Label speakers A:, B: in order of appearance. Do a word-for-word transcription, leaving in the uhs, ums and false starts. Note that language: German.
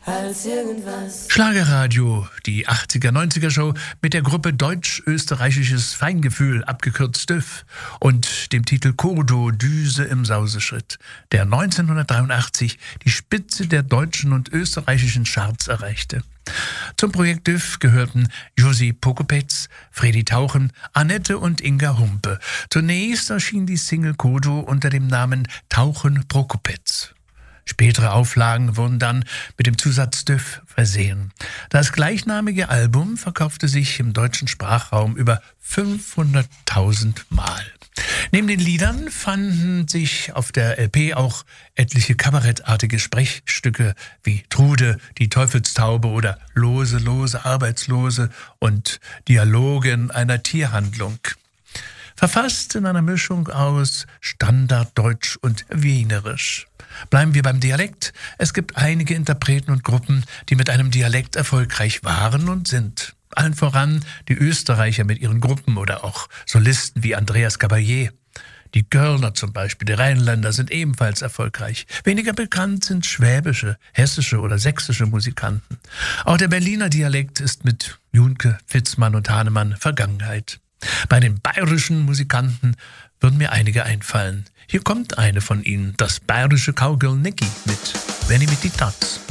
A: als irgendwas.
B: Schlagerradio, die achtziger, neunziger Show mit der Gruppe Deutsch-Österreichisches Feingefühl, abgekürzt D Ö F, und dem Titel Kodo, Düse im Sauseschritt, der neunzehnhundertdreiundachtzig die Spitze der deutschen und österreichischen Charts erreichte. Zum Projekt D Ö F gehörten Josi Pokopetz, Fredi Tauchen, Annette und Inga Humpe. Zunächst erschien die Single Kodo unter dem Namen Tauchen Prokopetz. Spätere Auflagen wurden dann mit dem Zusatz D Ö F versehen. Das gleichnamige Album verkaufte sich im deutschen Sprachraum über fünfhunderttausend Mal. Neben den Liedern fanden sich auf der L P auch etliche kabarettartige Sprechstücke wie Trude, die Teufelstaube oder Lose, lose, Arbeitslose und Dialoge in einer Tierhandlung. Verfasst in einer Mischung aus Standarddeutsch und Wienerisch. Bleiben wir beim Dialekt. Es gibt einige Interpreten und Gruppen, die mit einem Dialekt erfolgreich waren und sind. Allen voran die Österreicher mit ihren Gruppen oder auch Solisten wie Andreas Gabalier. Die Görner zum Beispiel, die Rheinländer, sind ebenfalls erfolgreich. Weniger bekannt sind schwäbische, hessische oder sächsische Musikanten. Auch der Berliner Dialekt ist mit Junke, Fitzmann und Hahnemann Vergangenheit. Bei den bayerischen Musikanten würden mir einige einfallen. Hier kommt eine von ihnen, das bayerische Cowgirl Nicky mit Wenn ich mit die Tats.